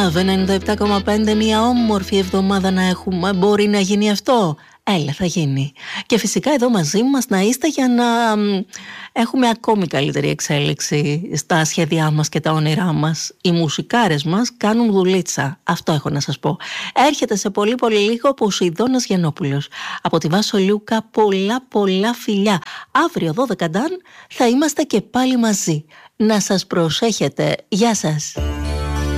Love 97,5. Μια όμορφη εβδομάδα να έχουμε. Μπορεί να γίνει αυτό? Έλα, θα γίνει. Και φυσικά εδώ μαζί μας να είστε για να έχουμε ακόμη καλύτερη εξέλιξη στα σχέδιά μας και τα όνειρά μας. Οι μουσικάρες μας κάνουν δουλίτσα. Αυτό έχω να σας πω. Έρχεται σε πολύ πολύ λίγο ο Ποσειδώνας Γιαννόπουλος. Από τη Βάσο Λιούκα πολλά φιλιά. Αύριο 12 Νταν θα είμαστε και πάλι μαζί. Να σας προσέχετε. Γεια σας.